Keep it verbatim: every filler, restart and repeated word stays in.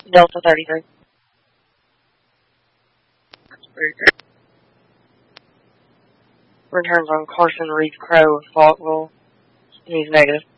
Delta thirty-three. Returns on Carson Reed Crow of Falkville. He's negative.